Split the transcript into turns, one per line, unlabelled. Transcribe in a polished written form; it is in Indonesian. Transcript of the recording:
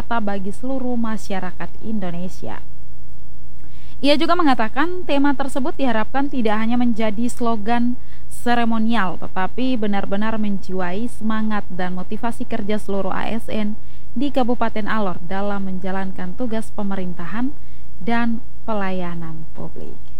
nyata bagi seluruh masyarakat Indonesia. Ia juga mengatakan tema tersebut diharapkan tidak hanya menjadi slogan seremonial, tetapi benar-benar menjiwai semangat dan motivasi kerja seluruh ASN di Kabupaten Alor dalam menjalankan tugas pemerintahan dan pelayanan publik.